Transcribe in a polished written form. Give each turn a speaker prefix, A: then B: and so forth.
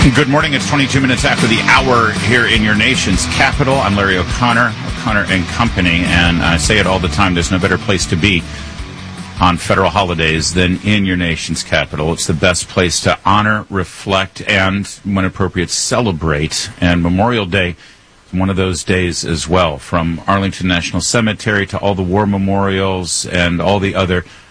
A: Good morning. It's 22 minutes after the hour here in your nation's capital. I'm Larry O'Connor and Company, and I say it all the time. There's no better place to be on federal holidays than in your nation's capital. It's the best place to honor, reflect, and, when appropriate, celebrate. And Memorial Day is one of those days as well. From Arlington National Cemetery to all the war memorials and all the other